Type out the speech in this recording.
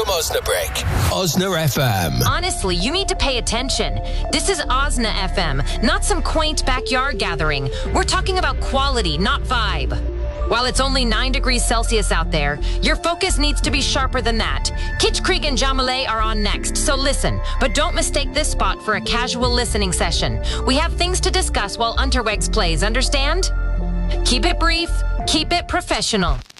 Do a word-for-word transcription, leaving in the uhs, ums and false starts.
from Osnabrück. Osna F M. Honestly, you need to pay attention. This is Osna F M, not some quaint backyard gathering. We're talking about quality, not vibe. While it's only nine degrees Celsius out there, your focus needs to be sharper than that. Kitschkrieg and Jamalay are on next, so listen. But don't mistake this spot for a casual listening session. We have things to discuss while Unterwegs plays, understand? Keep it brief, keep it professional.